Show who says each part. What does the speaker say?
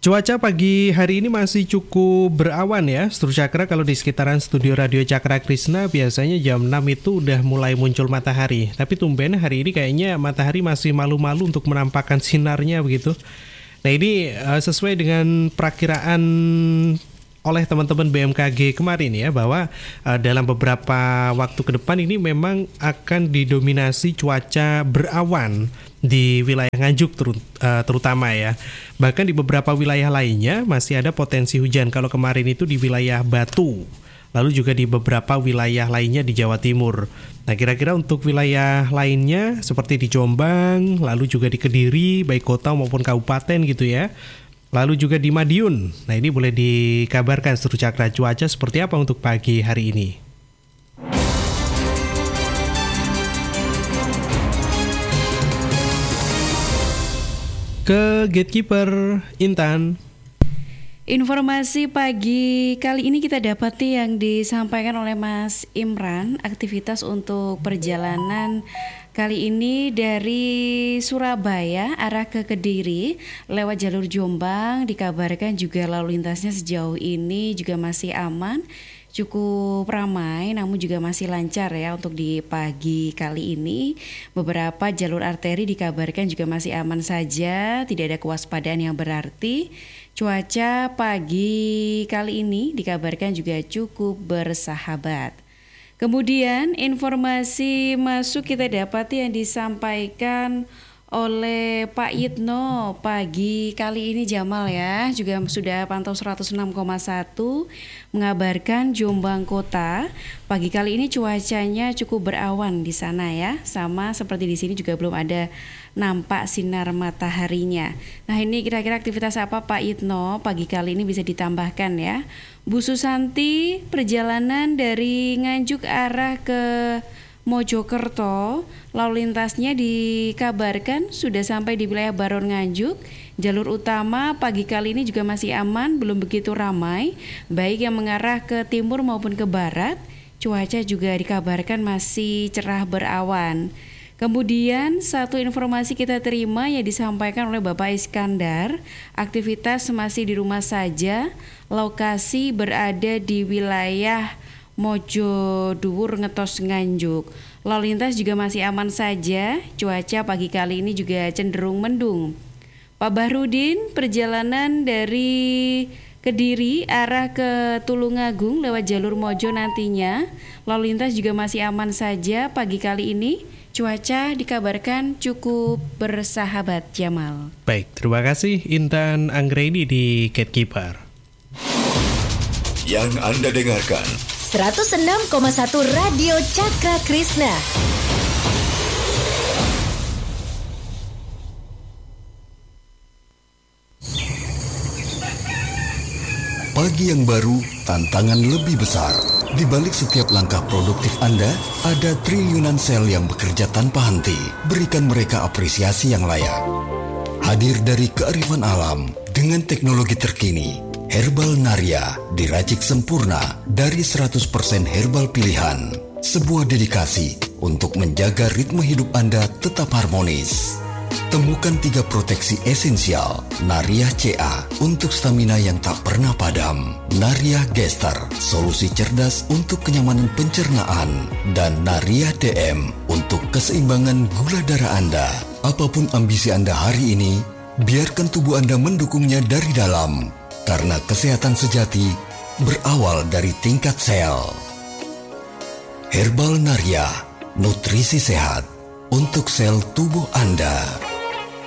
Speaker 1: Cuaca pagi hari ini masih cukup berawan ya, Seluruh Cakra. Kalau di sekitaran studio Radio Cakra Krisna biasanya jam 6 itu udah mulai muncul matahari. Tapi tumben hari ini kayaknya matahari masih malu-malu untuk menampakkan sinarnya begitu. Nah ini sesuai dengan perakiraan oleh teman-teman BMKG kemarin ya, bahwa dalam beberapa waktu ke depan ini memang akan didominasi cuaca berawan di wilayah Nganjuk terutama ya. Bahkan di beberapa wilayah lainnya masih ada potensi hujan. Kalau kemarin itu di wilayah Batu, lalu juga di beberapa wilayah lainnya di Jawa Timur. Nah kira-kira untuk wilayah lainnya seperti di Jombang, lalu juga di Kediri, baik kota maupun kabupaten gitu ya. Lalu juga di Madiun. Nah ini boleh dikabarkan Seluruh Cakra, cuaca seperti apa untuk pagi hari ini? Ke Gatekeeper Intan.
Speaker 2: Informasi pagi kali ini kita dapati yang disampaikan oleh Mas Imran, aktivitas untuk perjalanan kali ini dari Surabaya arah ke Kediri lewat jalur Jombang, dikabarkan juga lalu lintasnya sejauh ini juga masih aman, cukup ramai namun juga masih lancar ya untuk di pagi kali ini. Beberapa jalur arteri dikabarkan juga masih aman saja, tidak ada kewaspadaan yang berarti. Cuaca pagi kali ini dikabarkan juga cukup bersahabat. Kemudian informasi masuk kita dapati yang disampaikan oleh Pak Yitno pagi kali ini Jamal ya, juga sudah pantau 106,1 mengabarkan Jombang Kota pagi kali ini cuacanya cukup berawan di sana ya, sama seperti di sini juga belum ada nampak sinar mataharinya. Nah ini kira-kira aktivitas apa Pak Yitno pagi kali ini bisa ditambahkan ya. Bu Susanti, perjalanan dari Nganjuk arah ke Mojokerto, lalu lintasnya dikabarkan sudah sampai di wilayah Baron Nganjuk. Jalur utama pagi kali ini juga masih aman, belum begitu ramai, baik yang mengarah ke timur maupun ke barat. Cuaca juga dikabarkan masih cerah berawan. Kemudian satu informasi kita terima yang disampaikan oleh Bapak Iskandar, aktivitas masih di rumah saja, lokasi berada di wilayah Mojo Dhuwur Ngetos Nganjuk. Lalu lintas juga masih aman saja, cuaca pagi kali ini juga cenderung mendung. Pak Bahrudin, perjalanan dari Kediri arah ke Tulungagung lewat jalur Mojo nantinya, lalu lintas juga masih aman saja pagi kali ini. Cuaca dikabarkan cukup bersahabat Jamal.
Speaker 1: Baik, terima kasih Intan Anggreni di Gatekeeper.
Speaker 3: Yang Anda dengarkan
Speaker 4: 106,1 Radio Cakra Krisna.
Speaker 3: Pagi yang baru, tantangan lebih besar. Di balik setiap langkah produktif Anda, ada triliunan sel yang bekerja tanpa henti. Berikan mereka apresiasi yang layak. Hadir dari kearifan alam dengan teknologi terkini, Herbal Naria diracik sempurna dari 100% herbal pilihan. Sebuah dedikasi untuk menjaga ritme hidup Anda tetap harmonis. Temukan 3 proteksi esensial Naria CA untuk stamina yang tak pernah padam, Naria Gester, solusi cerdas untuk kenyamanan pencernaan, dan Naria DM untuk keseimbangan gula darah Anda. Apapun ambisi Anda hari ini, biarkan tubuh Anda mendukungnya dari dalam, karena kesehatan sejati berawal dari tingkat sel. Herbal Naria, nutrisi sehat untuk sel tubuh Anda.